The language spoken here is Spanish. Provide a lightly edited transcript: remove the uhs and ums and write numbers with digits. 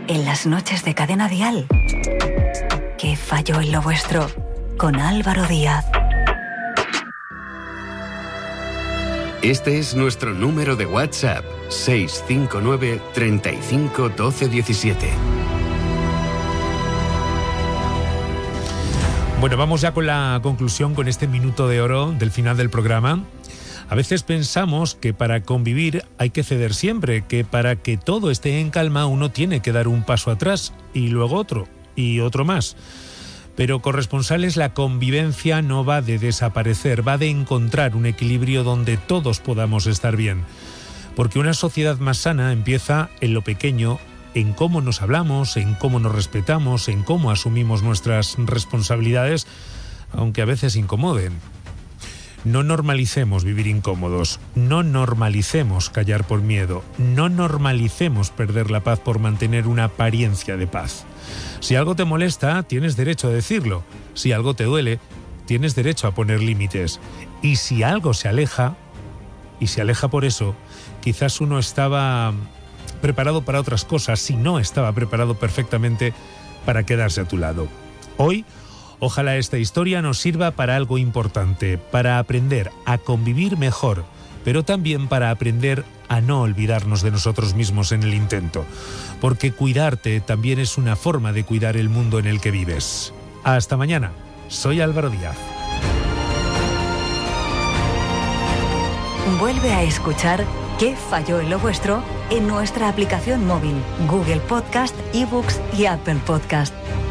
en las noches de Cadena Dial. ¿Qué falló en lo vuestro? Con Álvaro Díaz. Este es nuestro número de WhatsApp: 659 35 12 17. Bueno, vamos ya con la conclusión, con este minuto de oro del final del programa. A veces pensamos que para convivir hay que ceder siempre, que para que todo esté en calma uno tiene que dar un paso atrás y luego otro y otro más. Pero corresponsales, la convivencia no va de desaparecer, va de encontrar un equilibrio donde todos podamos estar bien. Porque una sociedad más sana empieza en lo pequeño, en cómo nos hablamos, en cómo nos respetamos, en cómo asumimos nuestras responsabilidades, aunque a veces incomoden. No normalicemos vivir incómodos, no normalicemos callar por miedo, no normalicemos perder la paz por mantener una apariencia de paz. Si algo te molesta, tienes derecho a decirlo. Si algo te duele, tienes derecho a poner límites. Y si algo se aleja, y se aleja por eso, quizás uno estaba preparado para otras cosas, si no estaba preparado perfectamente para quedarse a tu lado. Hoy, ojalá esta historia nos sirva para algo importante, para aprender a convivir mejor, pero también para aprender a no olvidarnos de nosotros mismos en el intento, porque cuidarte también es una forma de cuidar el mundo en el que vives. Hasta mañana. Soy Álvaro Díaz. Vuelve a escuchar ¿Qué falló en lo vuestro? En nuestra aplicación móvil, Google Podcast, eBooks y Apple Podcast.